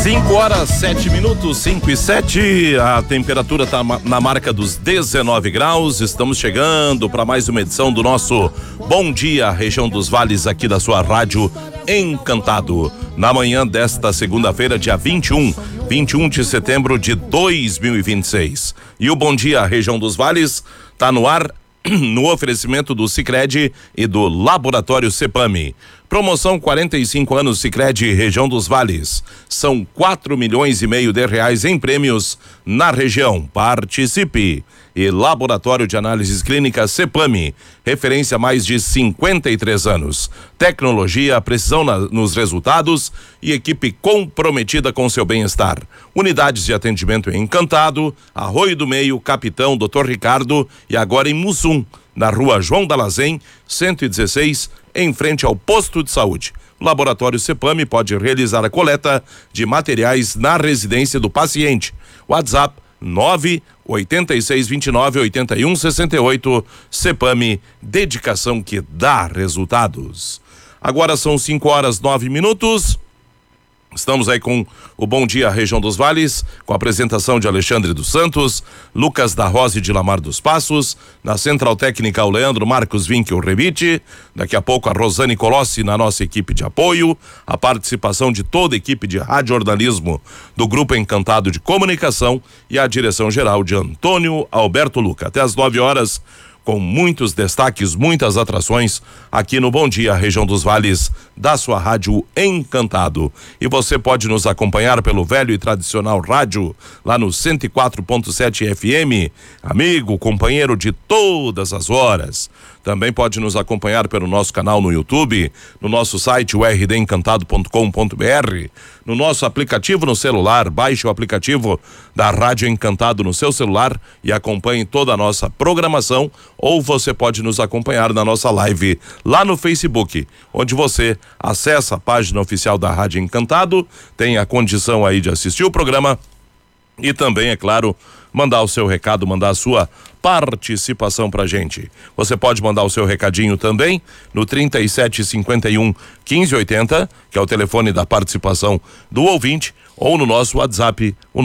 5:07, 5:07, a temperatura está na marca dos 19 graus. Estamos chegando para mais uma edição do nosso Bom Dia Região dos Vales, aqui da sua rádio Encantado, na manhã desta segunda-feira, dia 21 de setembro de 2026. E o Bom Dia Região dos Vales está no ar no oferecimento do Sicredi e do Laboratório Cepame. Promoção 45 anos Sicredi Região dos Vales. São 4,5 milhões de reais em prêmios na região. Participe. E Laboratório de Análises Clínicas Cepame, referência há mais de 53 anos. Tecnologia, precisão nos resultados e equipe comprometida com seu bem-estar. Unidades de atendimento em Encantado, Arroio do Meio, Capitão, Dr. Ricardo e agora em Mussum, na rua João Dalazen, 116, em frente ao posto de saúde. O Laboratório Cepame pode realizar a coleta de materiais na residência do paciente. WhatsApp 986298168. Cepame, dedicação que dá resultados. Agora são 5:09. Estamos aí com o Bom Dia Região dos Vales, com a apresentação de Alexandre dos Santos, Lucas da Rosa e de Lamar dos Passos, na Central Técnica o Leandro Marcos Vinck o Revite, daqui a pouco a Rosane Colossi na nossa equipe de apoio, a participação de toda a equipe de radiojornalismo do Grupo Encantado de Comunicação e a direção geral de Antônio Alberto Luca. Até às 9h, com muitos destaques, muitas atrações aqui no Bom Dia Região dos Vales, da sua rádio Encantado. E você pode nos acompanhar pelo velho e tradicional rádio, lá no 104.7 FM, amigo, companheiro de todas as horas. Também pode nos acompanhar pelo nosso canal no YouTube, no nosso site rdencantado.com.br, no nosso aplicativo no celular. Baixe o aplicativo da Rádio Encantado no seu celular e acompanhe toda a nossa programação, ou você pode nos acompanhar na nossa live lá no Facebook, onde você acessa a página oficial da Rádio Encantado, tem a condição aí de assistir o programa e também, é claro, mandar o seu recado, mandar a sua participação pra gente. Você pode mandar o seu recadinho também no 3751-1580, que é o telefone da participação do ouvinte, ou no nosso WhatsApp, o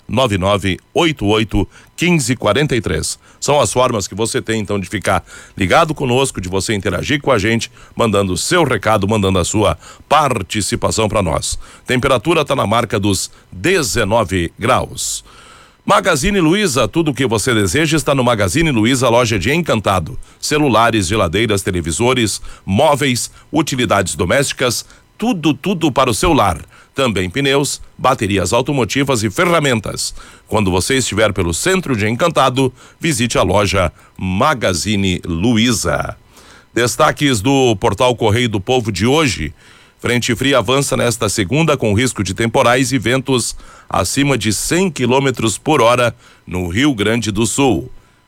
999881543. São as formas que você tem, então, de ficar ligado conosco, de você interagir com a gente, mandando o seu recado, mandando a sua participação para nós. Temperatura está na marca dos 19 graus. Magazine Luiza, tudo o que você deseja está no Magazine Luiza, loja de Encantado. Celulares, geladeiras, televisores, móveis, utilidades domésticas, tudo para o seu lar. Também pneus, baterias automotivas e ferramentas. Quando você estiver pelo centro de Encantado, visite a loja Magazine Luiza. Destaques do portal Correio do Povo de hoje. Frente fria avança nesta segunda com risco de temporais e ventos acima de 100 km por hora no Rio Grande do Sul.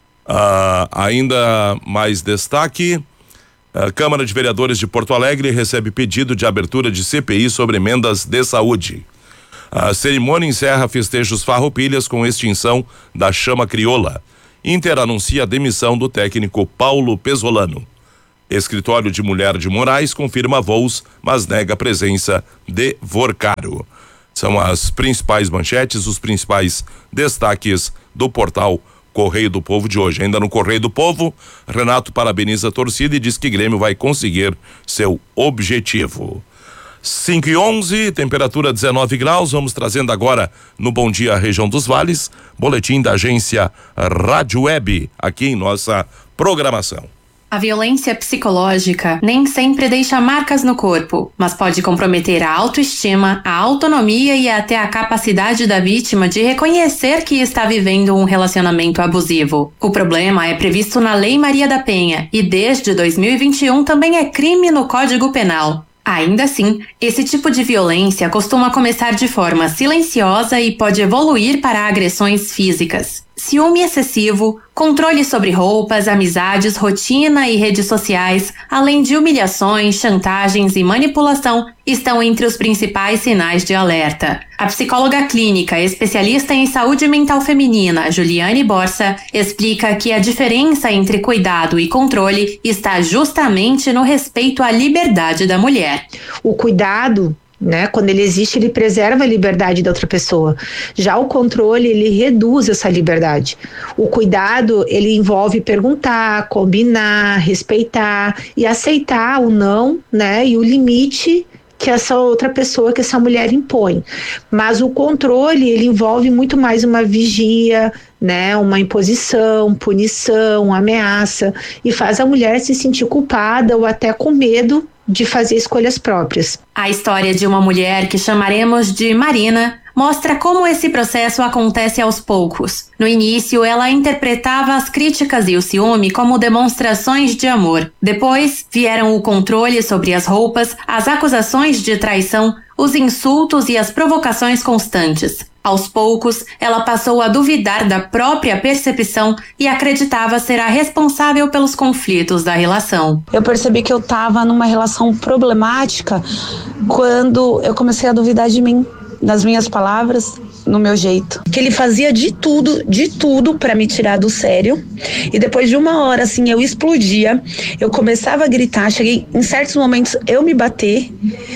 Ainda mais destaque, a Câmara de Vereadores de Porto Alegre recebe pedido de abertura de CPI sobre emendas de saúde. A cerimônia encerra festejos farroupilhas com extinção da chama crioula. Inter anuncia a demissão do técnico Paulo Pesolano. Escritório de Mulher de Moraes confirma voos, mas nega a presença de Vorcaro. São as principais manchetes, os principais destaques do portal Correio do Povo de hoje. Ainda no Correio do Povo, Renato parabeniza a torcida e diz que Grêmio vai conseguir seu objetivo. 5:11, temperatura 19 graus. Vamos trazendo agora no Bom Dia Região dos Vales, boletim da agência Rádio Web, aqui em nossa programação. A violência psicológica nem sempre deixa marcas no corpo, mas pode comprometer a autoestima, a autonomia e até a capacidade da vítima de reconhecer que está vivendo um relacionamento abusivo. O problema é previsto na Lei Maria da Penha e desde 2021 também é crime no Código Penal. Ainda assim, esse tipo de violência costuma começar de forma silenciosa e pode evoluir para agressões físicas. Ciúme excessivo, controle sobre roupas, amizades, rotina e redes sociais, além de humilhações, chantagens e manipulação, estão entre os principais sinais de alerta. A psicóloga clínica especialista em saúde mental feminina, Juliane Borsa, explica que a diferença entre cuidado e controle está justamente no respeito à liberdade da mulher. O cuidado, né? Quando ele existe, ele preserva a liberdade da outra pessoa. Já o controle, ele reduz essa liberdade. O cuidado, ele envolve perguntar, combinar, respeitar e aceitar o não, né? E o limite que essa outra pessoa, que essa mulher impõe. Mas o controle, ele envolve muito mais uma vigia, né, uma imposição, punição, ameaça, e faz a mulher se sentir culpada ou até com medo de fazer escolhas próprias. A história de uma mulher que chamaremos de Marina mostra como esse processo acontece aos poucos. No início, ela interpretava as críticas e o ciúme como demonstrações de amor. Depois, vieram o controle sobre as roupas, as acusações de traição, os insultos e as provocações constantes. Aos poucos, ela passou a duvidar da própria percepção e acreditava ser a responsável pelos conflitos da relação. Eu percebi que eu estava numa relação problemática quando eu comecei a duvidar de mim, nas minhas palavras, no meu jeito. Que ele fazia de tudo para me tirar do sério. E depois de uma hora, assim, eu explodia, eu começava a gritar, cheguei em certos momentos eu me bater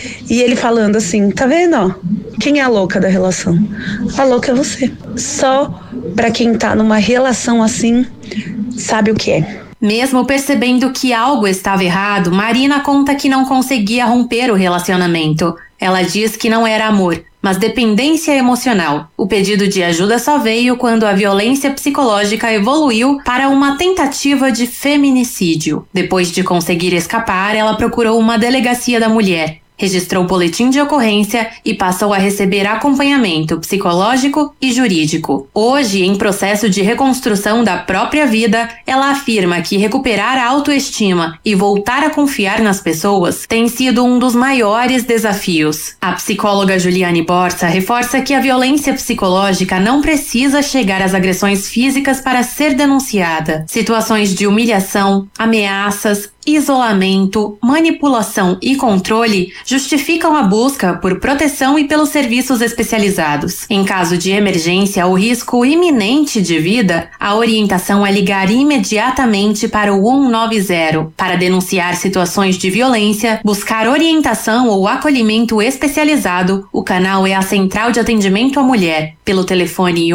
e ele falando assim, tá vendo, ó? Quem é a louca da relação? A louca é você. Só pra quem tá numa relação assim, sabe o que é. Mesmo percebendo que algo estava errado, Marina conta que não conseguia romper o relacionamento. Ela diz que não era amor, mas dependência emocional. O pedido de ajuda só veio quando a violência psicológica evoluiu para uma tentativa de feminicídio. Depois de conseguir escapar, ela procurou uma delegacia da mulher, registrou o boletim de ocorrência e passou a receber acompanhamento psicológico e jurídico. Hoje, em processo de reconstrução da própria vida, ela afirma que recuperar a autoestima e voltar a confiar nas pessoas tem sido um dos maiores desafios. A psicóloga Juliane Borsa reforça que a violência psicológica não precisa chegar às agressões físicas para ser denunciada. Situações de humilhação, ameaças, isolamento, manipulação e controle justificam a busca por proteção e pelos serviços especializados. Em caso de emergência ou risco iminente de vida, a orientação é ligar imediatamente para o 190. Para denunciar situações de violência, buscar orientação ou acolhimento especializado, o canal é a Central de Atendimento à Mulher, pelo telefone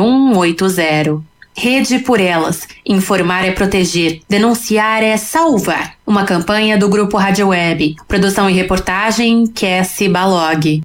180. Rede por Elas. Informar é proteger. Denunciar é salvar. Uma campanha do Grupo Rádio Web. Produção e reportagem, Cassie Balog.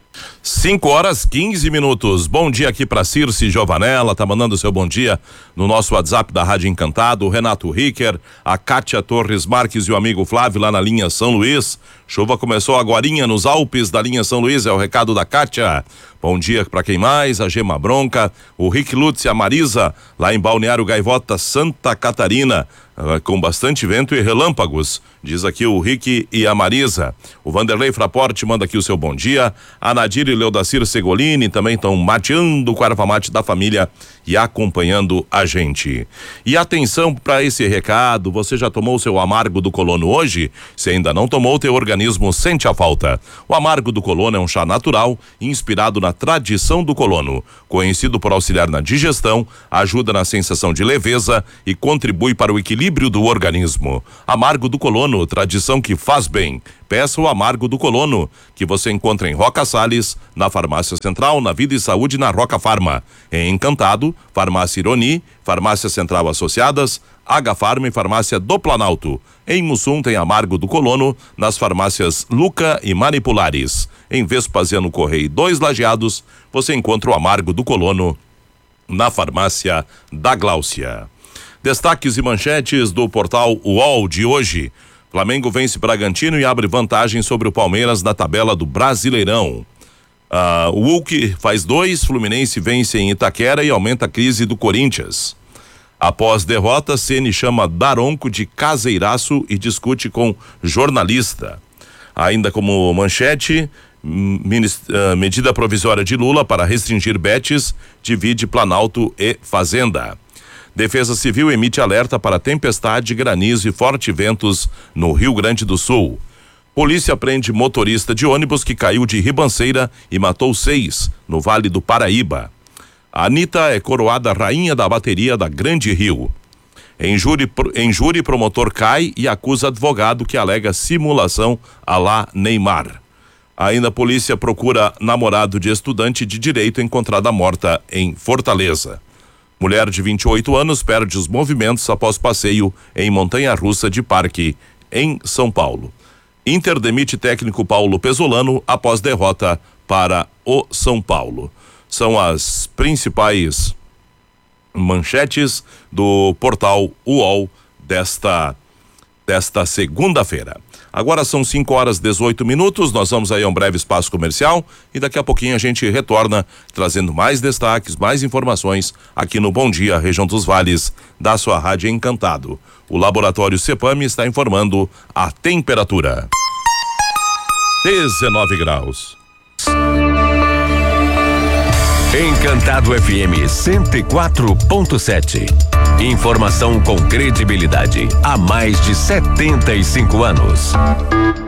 5h15. Bom dia aqui pra Circe Giovanella, tá mandando seu bom dia no nosso WhatsApp da Rádio Encantado, o Renato Ricker, a Kátia Torres Marques e o amigo Flávio lá na linha São Luís. Chuva começou agorinha nos Alpes da linha São Luís, é o recado da Kátia. Bom dia pra quem mais? A Gema Bronca, o Rick Lutz e a Marisa, lá em Balneário Gaivota, Santa Catarina, com bastante vento e relâmpagos, diz aqui o Rick e a Marisa. O Vanderlei Fraporte manda aqui o seu bom dia. A Nadir e Leodacir Segolini também estão mateando o erva mate da família e acompanhando a gente. E atenção para esse recado, você já tomou o seu amargo do colono hoje? Se ainda não tomou, teu organismo sente a falta. O amargo do colono é um chá natural, inspirado na tradição do colono. Conhecido por auxiliar na digestão, ajuda na sensação de leveza e contribui para o equilíbrio do organismo. Amargo do colono, tradição que faz bem. Peça o amargo do colono, que você encontra em Roca Salles, na Farmácia Central, na Vida e Saúde, na Roca Farma. Em Encantado, Farmácia Ironi, Farmácia Central Associadas, H-Farma e Farmácia do Planalto. Em Mussum tem amargo do colono, nas farmácias Luca e Manipulares. Em Vespasiano Correia 2 Lajeados, você encontra o amargo do colono na Farmácia da Gláucia. Destaques e manchetes do portal UOL de hoje. Flamengo vence Bragantino e abre vantagem sobre o Palmeiras na tabela do Brasileirão. O Hulk faz 2, Fluminense vence em Itaquera e aumenta a crise do Corinthians. Após derrota, Ceni chama Daronco de caseiraço e discute com jornalista. Ainda como manchete, medida provisória de Lula para restringir betes divide Planalto e Fazenda. Defesa Civil emite alerta para tempestade, granizo e fortes ventos no Rio Grande do Sul. Polícia prende motorista de ônibus que caiu de ribanceira e matou 6 no Vale do Paraíba. A Anitta é coroada rainha da bateria da Grande Rio. Em júri, promotor cai e acusa advogado que alega simulação à la Neymar. Ainda a polícia procura namorado de estudante de direito encontrada morta em Fortaleza. Mulher de 28 anos perde os movimentos após passeio em montanha-russa de parque em São Paulo. Inter demite técnico Paulo Pesolano após derrota para o São Paulo. São as principais manchetes do portal UOL desta segunda-feira. Agora são 5h18, nós vamos aí a um breve espaço comercial e daqui a pouquinho a gente retorna trazendo mais destaques, mais informações aqui no Bom Dia, Região dos Vales, da sua Rádio Encantado. O Laboratório Cepam está informando a temperatura. 19 graus. Encantado FM 104.7. Informação com credibilidade há mais de 75 anos.